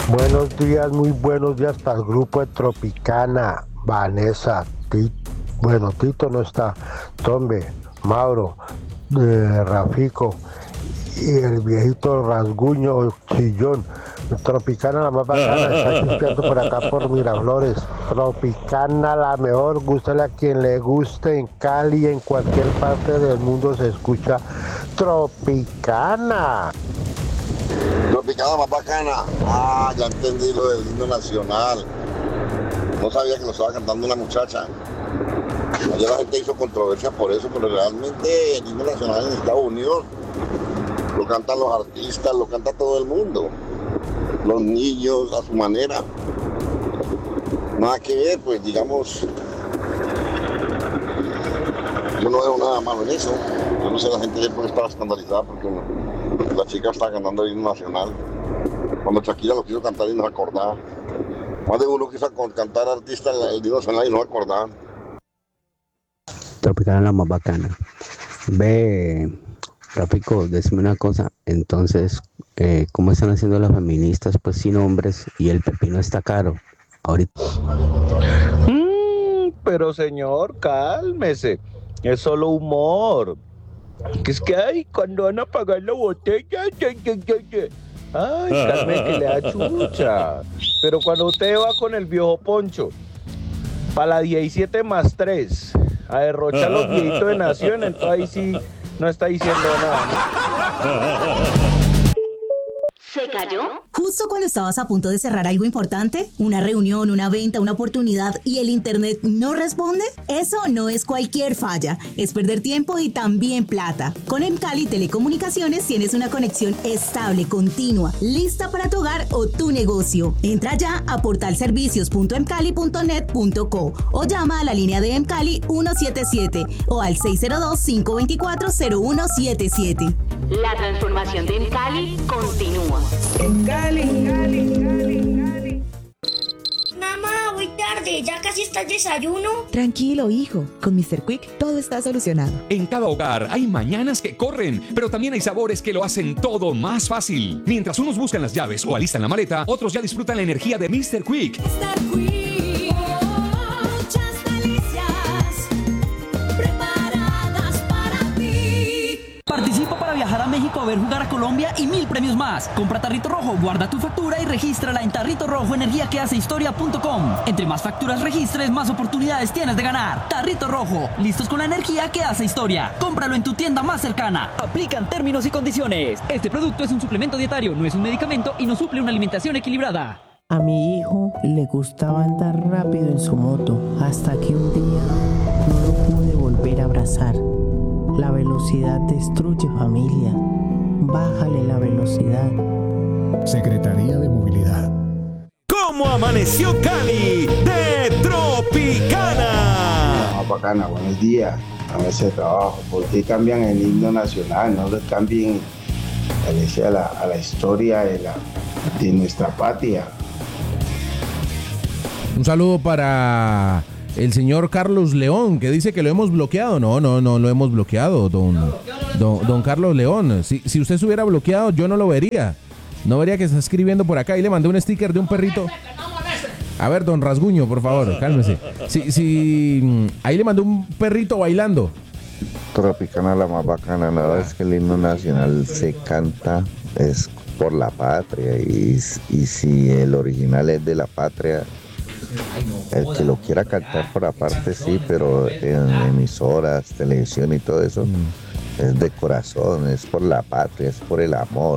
Buenos días, muy buenos días para el grupo de Tropicana, Vanessa, Tito no está, Tombe, Mauro, Rafico y el viejito rasguño Chillón. Tropicana la más bacana, está chispeando por acá por Miraflores. Tropicana la mejor, gústale a quien le guste en Cali, en cualquier parte del mundo se escucha Tropicana. Tropicana más bacana. Ya entendí lo del himno nacional. No sabía que lo estaba cantando una muchacha. Ayer la gente hizo controversia por eso, pero realmente el himno nacional en Estados Unidos lo cantan los artistas, lo canta todo el mundo. Los niños a su manera. Nada que ver, pues digamos, yo no veo nada malo en eso. Yo no sé, la gente puede estar escandalizada porque la chica está cantando el himno nacional. Cuando Shakira lo quiso cantar y no se acordaba. Más de uno quiso cantar artista el himno nacional y no se acordaba. Tropicana la más bacana. Ve, Rafico, decime una cosa. Entonces, ¿cómo están haciendo las feministas pues sin hombres y el pepino está caro? Ahorita. Pero señor, cálmese. Es solo humor. Que es que, ay, cuando van a pagar la botella, ay, Carmen, que le da chucha. Pero cuando usted va con el viejo Poncho, para la 17 más 3, a derrochar los viejitos de Nación, entonces ahí sí no está diciendo nada. ¿Se cayó? Justo cuando estabas a punto de cerrar algo importante, una reunión, una venta, una oportunidad y el internet no responde, eso no es cualquier falla, es perder tiempo y también plata. Con Emcali Telecomunicaciones tienes una conexión estable, continua, lista para tu hogar o tu negocio. Entra ya a portalservicios.emcali.net.co o llama a la línea de Emcali 177 o al 602-524-0177. La transformación de Emcali continúa. Mamá, voy tarde, ya casi está el desayuno. Tranquilo, hijo, con Mr. Quick todo está solucionado. En cada hogar hay mañanas que corren, pero también hay sabores que lo hacen todo más fácil. Mientras unos buscan las llaves o alistan la maleta, otros ya disfrutan la energía de Mr. Quick. Mr. Quick, muchas delicias preparadas para ti. Participa para viajar a México a ver jugar a Colombia y 1000 premios más. Compra Tarrito Rojo, guarda tu factura y regístrala en Tarrito Rojo Energía que hace historia.com. Entre más facturas registres, más oportunidades tienes de ganar. Tarrito Rojo, listos con la energía que hace historia. Cómpralo en tu tienda más cercana. Aplican términos y condiciones. Este producto es un suplemento dietario, no es un medicamento y no suple una alimentación equilibrada. A mi hijo le gustaba andar rápido en su moto, hasta que un día no lo pude volver a abrazar. La velocidad destruye familia. Bájale la velocidad. Secretaría de Movilidad. ¿Cómo amaneció Cali de Tropicana? Bacana, buenos días. A ese trabajo. ¿Por qué cambian el himno nacional? No lo cambien a la historia de nuestra patria. Un saludo para el señor Carlos León, que dice que lo hemos bloqueado. No lo hemos bloqueado, don Carlos León. Si usted se hubiera bloqueado, yo no lo vería. No vería que está escribiendo por acá. Y le mandé un sticker de un perrito. A ver, don Rasguño, por favor, cálmese. Ahí le mandé un perrito bailando. Tropicana la más bacana, ¿no? Es que el himno nacional se canta es por la patria y si el original es de la patria, el que lo quiera cantar por aparte sí, pero en emisoras, televisión y todo eso es de corazón, es por la patria, es por el amor.